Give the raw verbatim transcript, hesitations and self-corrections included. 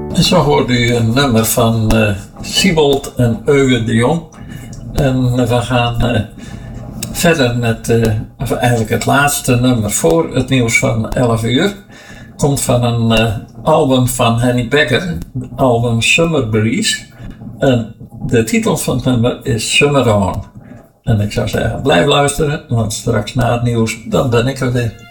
En zo hoort u een nummer van uh, Siebold en Euge de Jong. En we gaan uh, verder met uh, of eigenlijk het laatste nummer voor het nieuws van elf uur. Komt van een uh, album van Henny Becker, het album Summer Breeze. En de titel van het nummer is Summer On. En ik zou zeggen, blijf luisteren, want straks na het nieuws, dan ben ik er weer.